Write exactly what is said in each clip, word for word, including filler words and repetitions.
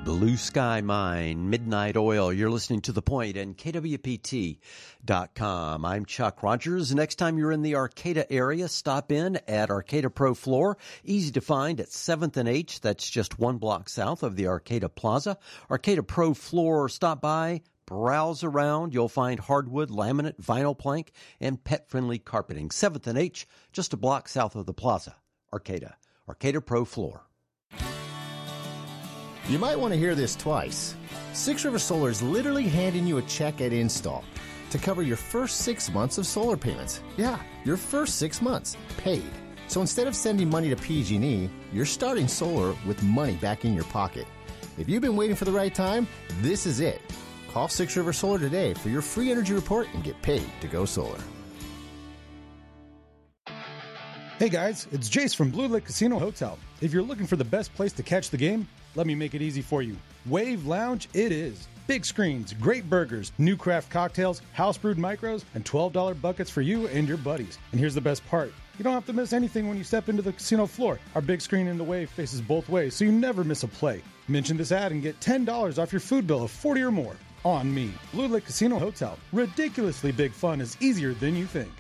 Blue Sky Mine, Midnight Oil. You're listening to The Point and K W P T dot com. I'm Chuck Rogers. Next time you're in the Arcata area, stop in at Arcata Pro Floor. Easy to find at seventh and H. That's just one block south of the Arcata Plaza. Arcata Pro Floor, stop by, browse around. You'll find hardwood, laminate, vinyl plank, and pet-friendly carpeting. seventh and H, just a block south of the plaza. Arcata. Arcata Pro Floor. You might want to hear this twice. Six River Solar is literally handing you a check at install to cover your first six months of solar payments. Yeah, your first six months, paid. So instead of sending money to P G and E, you're starting solar with money back in your pocket. If you've been waiting for the right time, this is it. Call Six River Solar today for your free energy report and get paid to go solar. Hey guys, it's Jace from Blue Lake Casino Hotel. If you're looking for the best place to catch the game, let me make it easy for you. Wave Lounge it is. Big screens, great burgers, new craft cocktails, house brewed micros, and twelve dollar buckets for you and your buddies. And here's the best part. You don't have to miss anything when you step into the casino floor. Our big screen in the Wave faces both ways, so you never miss a play. Mention this ad and get ten dollars off your food bill of forty dollars or more. On me. Blue Lake Casino Hotel. Ridiculously big fun is easier than you think.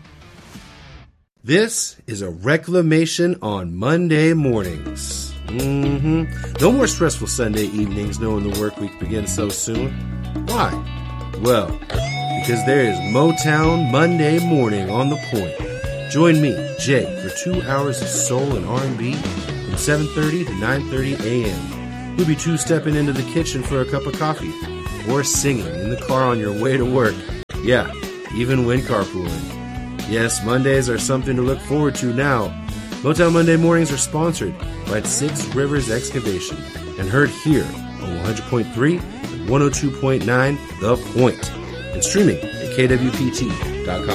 This is a reclamation on Monday mornings. Mm-hmm. No more stressful Sunday evenings knowing the work week begins so soon. Why? Well, because there is Motown Monday morning on The Point. Join me, Jay, for two hours of soul and R and B from seven thirty to nine thirty a.m. We'll be two-stepping into the kitchen for a cup of coffee or singing in the car on your way to work. Yeah, even when carpooling. Yes, Mondays are something to look forward to now. Motown Monday mornings are sponsored by Six Rivers Excavation and heard here on one hundred point three and one oh two point nine The Point and streaming at K W P T dot com.